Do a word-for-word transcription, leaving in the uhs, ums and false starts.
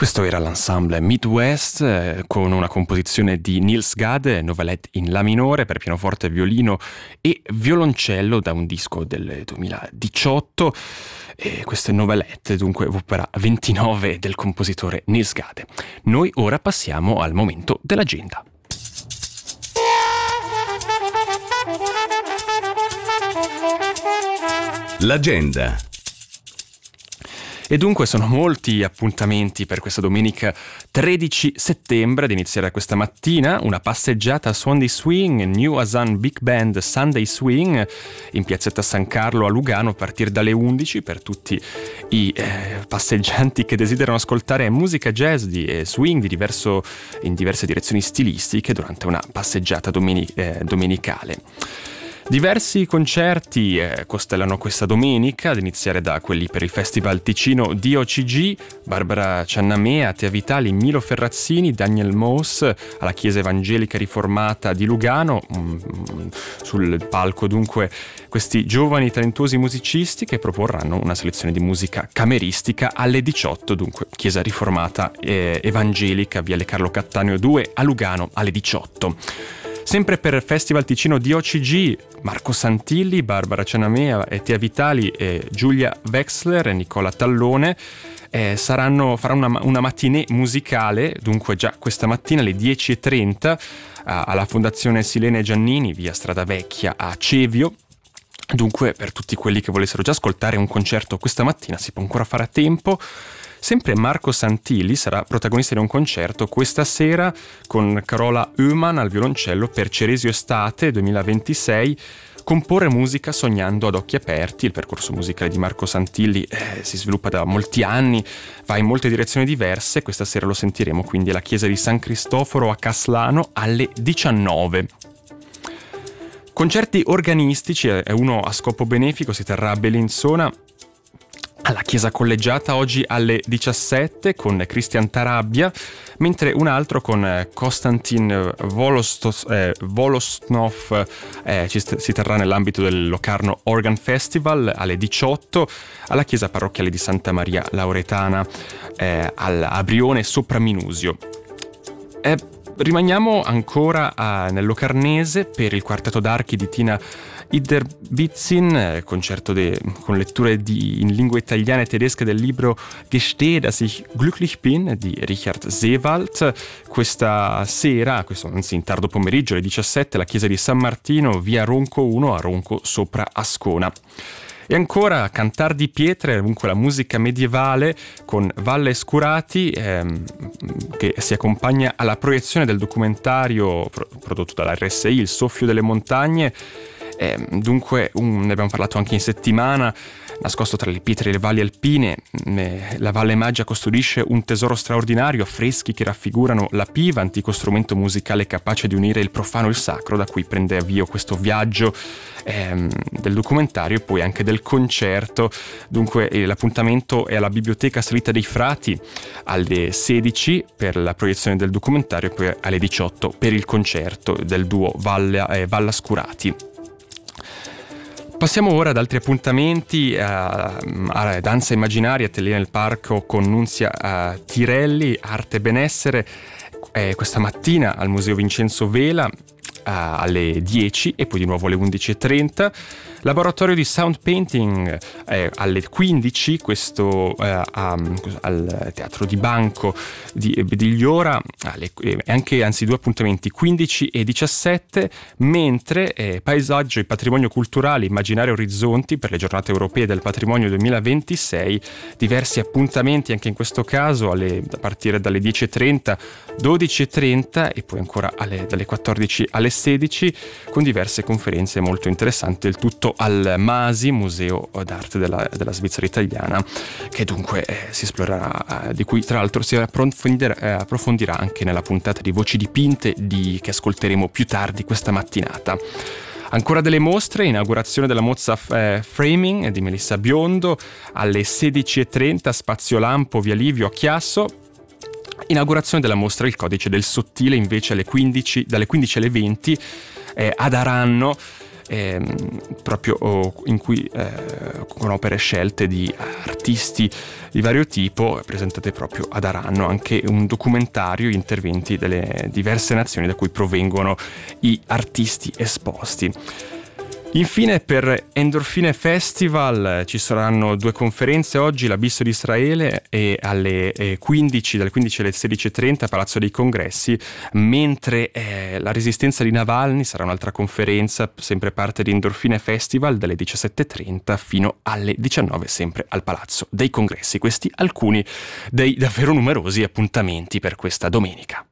Questo era l'ensemble Midwest eh, con una composizione di Niels Gade, Novelette in La minore per pianoforte, violino e violoncello da un disco del duemiladiciotto. E queste Novelette, dunque opera ventinove del compositore Niels Gade. Noi ora passiamo al momento dell'agenda. L'agenda. E dunque sono molti appuntamenti per questa domenica tredici settembre, ad iniziare da questa mattina, una passeggiata a suon di swing, New Asan Big Band Sunday Swing in piazzetta San Carlo a Lugano a partire dalle undici per tutti i eh, passeggianti che desiderano ascoltare musica jazz di eh, swing di diverso, in diverse direzioni stilistiche durante una passeggiata domeni- eh, domenicale. Diversi concerti eh, costellano questa domenica, ad iniziare da quelli per il Festival Ticino D O C G, Barbara Ciannamea, Tea Vitali, Milo Ferrazzini, Daniel Moss alla Chiesa Evangelica Riformata di Lugano, mm, sul palco dunque questi giovani talentuosi musicisti che proporranno una selezione di musica cameristica alle diciotto, dunque Chiesa Riformata eh, Evangelica, Viale Carlo Cattaneo due a Lugano alle diciotto. Sempre per Festival Ticino D O C G, Marco Santilli, Barbara Ciannamea, e Tea Vitali, e Giulia Wexler e Nicola Tallone eh, saranno, faranno una, una matinée musicale, dunque già questa mattina alle dieci e trenta alla Fondazione Silene Giannini, via Strada Vecchia a Cevio. Dunque per tutti quelli che volessero già ascoltare un concerto questa mattina si può ancora fare a tempo. Sempre Marco Santilli sarà protagonista di un concerto questa sera con Carola Uman al violoncello per Ceresio Estate duemilaventisei. Comporre musica sognando ad occhi aperti. Il percorso musicale di Marco Santilli eh, si sviluppa da molti anni, va in molte direzioni diverse. Questa sera lo sentiremo quindi alla chiesa di San Cristoforo a Caslano alle diciannove. Concerti organistici, eh, uno a scopo benefico si terrà a Bellinzona alla Chiesa Collegiata oggi alle diciassette con Christian Tarabia, mentre un altro con Konstantin Volostos, eh, Volosnov eh, ci st- si terrà nell'ambito del Locarno Organ Festival alle diciotto alla Chiesa Parrocchiale di Santa Maria Lauretana eh, a Brione sopra Minusio. Eh, rimaniamo ancora a, nel Locarnese per il quartetto d'archi di Tina Idderbitzin, concerto de, con letture di, in lingua italiana e tedesca del libro Gestehe, dass ich glücklich bin di Richard Seewald. Questa sera, questo, anzi in tardo pomeriggio alle diciassette, alla chiesa di San Martino, via Ronco uno a Ronco sopra Ascona. E ancora Cantar di Pietre, dunque la musica medievale con Valle Scurati ehm, che si accompagna alla proiezione del documentario pro- prodotto dalla R S I, Il soffio delle montagne. Eh, dunque un, ne abbiamo parlato anche in settimana. Nascosto tra le pietre e le valli alpine, eh, la Valle Maggia custodisce un tesoro straordinario, affreschi che raffigurano la piva, antico strumento musicale capace di unire il profano e il sacro, da cui prende avvio questo viaggio ehm, del documentario e poi anche del concerto. Dunque eh, l'appuntamento è alla Biblioteca Salita dei Frati alle sedici per la proiezione del documentario e poi alle diciotto per il concerto del duo Valle, eh, Valla Scurati. Passiamo ora ad altri appuntamenti, a, a Danza Immaginaria, Atelier nel Parco con Nunzia uh, Tirelli, Arte e Benessere, eh, questa mattina al Museo Vincenzo Vela uh, alle dieci e poi di nuovo alle undici e trenta. Laboratorio di Sound Painting eh, alle quindici, questo eh, um, al Teatro di Banco di Bedigliora, alle, eh, anche anzi due appuntamenti quindici e diciassette, mentre eh, Paesaggio e Patrimonio Culturale Immaginare Orizzonti per le giornate europee del patrimonio duemilaventisei, diversi appuntamenti anche in questo caso alle, a partire dalle dieci e trenta, dodici e trenta e poi ancora alle, dalle quattordici alle sedici con diverse conferenze molto interessanti, il tutto al MASI, Museo d'Arte della, della Svizzera Italiana, che dunque eh, si esplorerà, eh, di cui tra l'altro si approfondirà, eh, approfondirà anche nella puntata di Voci Dipinte di, che ascolteremo più tardi questa mattinata. Ancora delle mostre, inaugurazione della mozza eh, Framing di Melissa Biondo alle sedici e trenta, Spazio Lampo, via Livio a Chiasso. Inaugurazione della mostra Il Codice del Sottile invece alle quindici, dalle quindici alle venti eh, ad Aranno. ehm, proprio oh, in cui eh, con opere scelte di artisti di vario tipo presentate proprio ad Aranno, anche un documentario, gli interventi delle diverse nazioni da cui provengono i artisti esposti. Infine, per Endorfine Festival ci saranno due conferenze oggi, l'Abisso di Israele e alle quindici, dalle quindici alle sedici e trenta, Palazzo dei Congressi, mentre eh, la Resistenza di Navalny sarà un'altra conferenza, sempre parte di Endorfine Festival, dalle diciassette e trenta fino alle diciannove, sempre al Palazzo dei Congressi. Questi alcuni dei davvero numerosi appuntamenti per questa domenica.